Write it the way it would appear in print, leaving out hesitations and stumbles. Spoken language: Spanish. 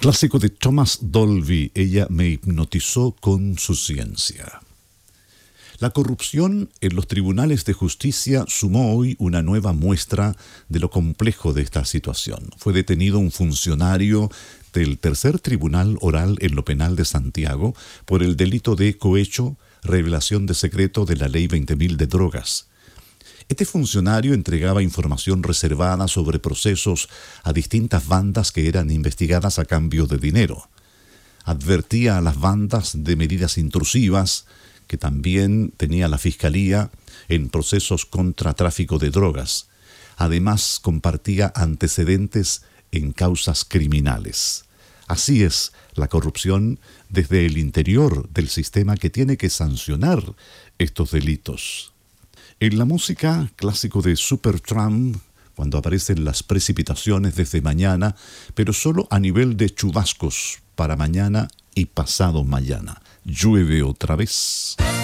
Clásico de Thomas Dolby, ella me hipnotizó con su ciencia. La corrupción en los tribunales de justicia sumó hoy una nueva muestra de lo complejo de esta situación. Fue detenido un funcionario del Tercer Tribunal Oral en lo Penal de Santiago por el delito de cohecho, revelación de secreto de la Ley 20.000 de drogas. Este funcionario entregaba información reservada sobre procesos a distintas bandas que eran investigadas a cambio de dinero. Advertía a las bandas de medidas intrusivas que también tenía la Fiscalía en procesos contra tráfico de drogas. Además, compartía antecedentes en causas criminales. Así es la corrupción desde el interior del sistema que tiene que sancionar estos delitos. En la música, clásico de Supertramp, cuando aparecen las precipitaciones desde mañana, pero solo a nivel de chubascos para mañana y pasado mañana. Llueve otra vez.